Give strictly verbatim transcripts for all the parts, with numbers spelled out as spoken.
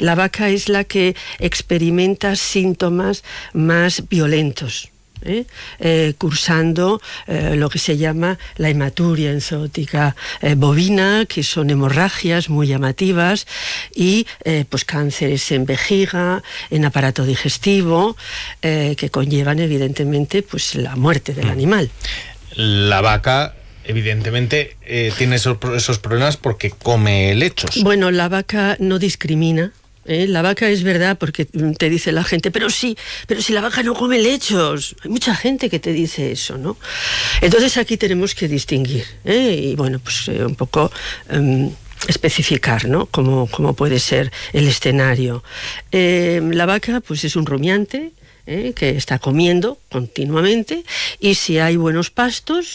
La vaca es la que experimenta síntomas más violentos. ¿Eh? Eh, cursando eh, lo que se llama la hematuria enzootica eh, bovina, que son hemorragias muy llamativas, y eh, pues cánceres en vejiga, en aparato digestivo, eh, que conllevan evidentemente pues la muerte del animal. La vaca evidentemente eh, tiene esos, esos problemas porque come helechos. Bueno, la vaca no discrimina. ¿Eh? La vaca es verdad, porque te dice la gente, pero sí, pero si la vaca no come helechos. Hay mucha gente que te dice eso, ¿no? Entonces aquí tenemos que distinguir, ¿eh? Y bueno, pues eh, un poco um, especificar, ¿no? Cómo, cómo puede ser el escenario. Eh, la vaca, pues es un rumiante, ¿eh? Que está comiendo continuamente, y si hay buenos pastos,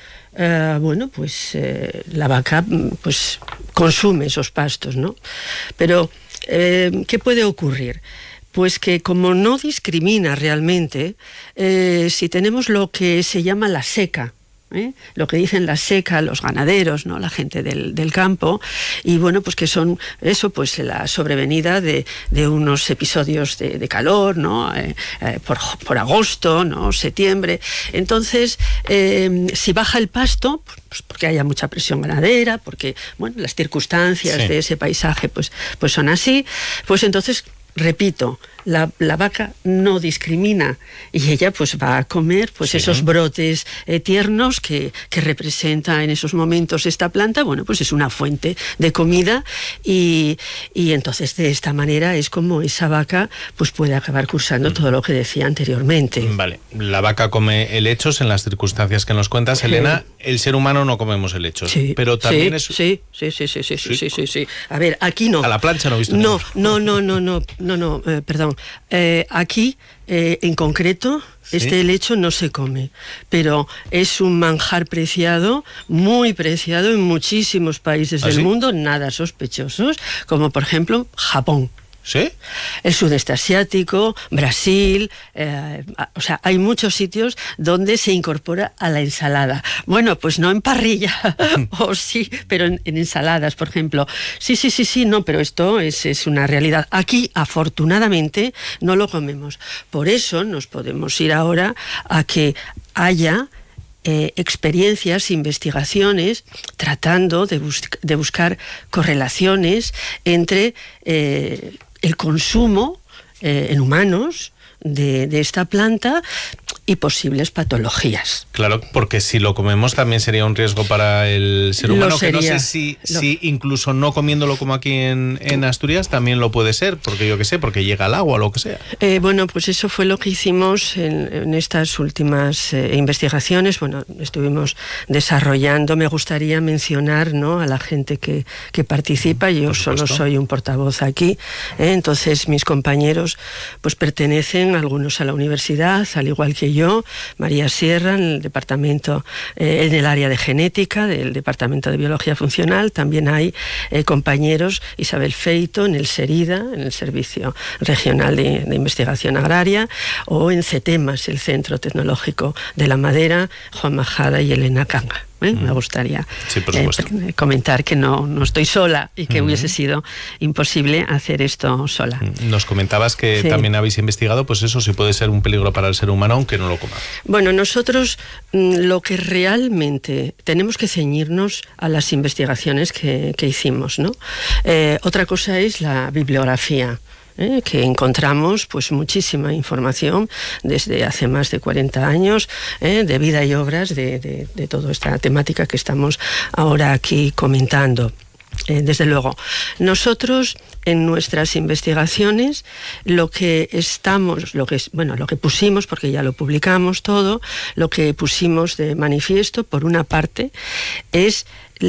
Uh, bueno, pues eh, la vaca pues consume esos pastos, ¿no? Pero eh, ¿qué puede ocurrir? Pues que como no discrimina realmente, eh, si tenemos lo que se llama la seca, ¿eh? Lo que dicen la seca los ganaderos, ¿no? La gente del, del campo, y bueno, pues que son eso, pues la sobrevenida de, de unos episodios de, de calor, ¿no? Eh, eh, por, por agosto, ¿no? Septiembre. Entonces, eh, si baja el pasto, pues porque haya mucha presión ganadera, porque bueno, las circunstancias sí. de ese paisaje pues, pues son así, pues entonces, repito, La, la vaca no discrimina y ella pues va a comer pues sí. esos brotes eh, tiernos que, que representa en esos momentos esta planta. Bueno, pues es una fuente de comida, y, y entonces de esta manera es como esa vaca pues puede acabar cursando mm. todo lo que decía anteriormente. Vale, la vaca come helechos en las circunstancias que nos cuentas, sí. Elena. El ser humano no comemos helechos, sí. pero también sí, es... Sí, sí, sí, sí, sí, sí, sí, sí, sí. A ver, aquí no. A la plancha no he visto No, no, no, no, no, no, no, eh, perdón. Eh, aquí, eh, en concreto, ¿sí? Este helecho no se come, pero es un manjar preciado, muy preciado en muchísimos países ¿Ah, del sí? mundo, nada sospechosos, como por ejemplo Japón. ¿Sí? El sudeste asiático, Brasil, eh, o sea, hay muchos sitios donde se incorpora a la ensalada. Bueno, pues no en parrilla, o sí, pero en, en ensaladas, por ejemplo. Sí, sí, sí, sí, no, pero esto es, es una realidad. Aquí, afortunadamente, no lo comemos. Por eso nos podemos ir ahora a que haya Eh, experiencias, investigaciones, tratando de, bus de buscar correlaciones entre eh, el consumo eh, en humanos de, de esta planta y posibles patologías. Claro, porque si lo comemos también sería un riesgo para el ser humano, que no sé si, lo... si incluso no comiéndolo como aquí en, en Asturias también lo puede ser, porque yo qué sé, porque llega al agua o lo que sea. Eh, bueno, pues eso fue lo que hicimos en, en estas últimas eh, investigaciones. Bueno, estuvimos desarrollando, me gustaría mencionar, ¿no?, a la gente que, que participa. Yo solo soy un portavoz aquí, ¿eh? Entonces mis compañeros pues pertenecen algunos a la universidad, al igual que yo, María Sierra, en el departamento, eh, en el área de genética, del departamento de biología funcional. También hay eh, compañeros, Isabel Feito, en el SERIDA, en el Servicio Regional de, de Investigación Agraria, o en CETEMAS, el Centro Tecnológico de la Madera, Juan Majada y Elena Canga. ¿Eh? Mm. Me gustaría sí, por eh, comentar que no, no estoy sola y que mm. hubiese sido imposible hacer esto sola. Nos comentabas que sí. también habéis investigado, pues eso, si puede ser un peligro para el ser humano aunque no lo coma. Bueno, nosotros lo que realmente tenemos que ceñirnos a las investigaciones que, que hicimos, ¿no? Eh, otra cosa es la bibliografía. ¿Eh? Que encontramos pues muchísima información desde hace más de cuarenta años, ¿eh? de vida y obras de, de, de toda esta temática que estamos ahora aquí comentando. Eh, desde luego, nosotros en nuestras investigaciones lo que estamos, lo que bueno, lo que pusimos, porque ya lo publicamos todo, lo que pusimos de manifiesto, por una parte, es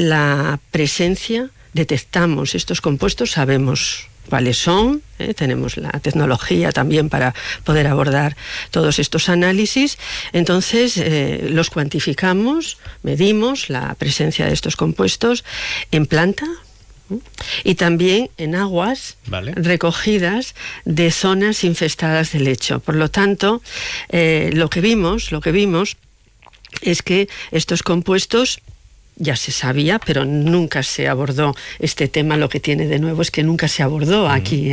la presencia, detectamos estos compuestos, sabemos cuáles son, ¿eh? Tenemos la tecnología también para poder abordar todos estos análisis. Entonces eh, los cuantificamos, medimos la presencia de estos compuestos en planta, ¿eh? Y también en aguas vale. recogidas de zonas infestadas de helecho. Por lo tanto, eh, lo que vimos, lo que vimos es que estos compuestos ya se sabía, pero nunca se abordó este tema. Lo que tiene de nuevo es que nunca se abordó aquí